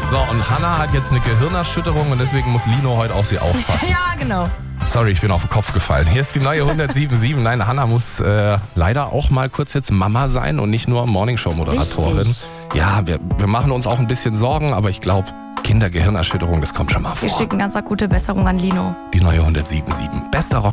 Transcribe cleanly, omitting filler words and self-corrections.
So, und Hannah hat jetzt eine Gehirnerschütterung und deswegen muss Lino heute auf sie aufpassen. Ja, genau. Sorry, ich bin auf den Kopf gefallen. Hier ist die neue 107.7. Nein, Hannah muss leider auch mal kurz jetzt Mama sein und nicht nur Morningshow-Moderatorin. Richtig. Ja, wir machen uns auch ein bisschen Sorgen, aber ich glaube, Kindergehirnerschütterung, das kommt schon mal vor. Wir schicken ganz akute Besserung an Lino. Die neue 107.7. Bester Rock.